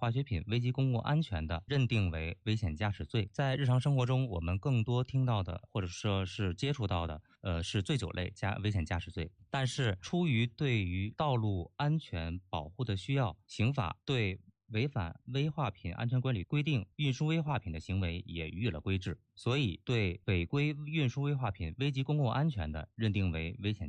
化学品危及公共安全的，认定为危险驾驶罪。在日常生活中，我们更多听到的或者说是接触到的，是醉酒类危险驾驶罪。但是出于对于道路安全保护的需要，刑法对违反危化品安全管理规定运输危化品的行为也予以了规制，所以对违规运输危化品危及公共安全的，认定为危险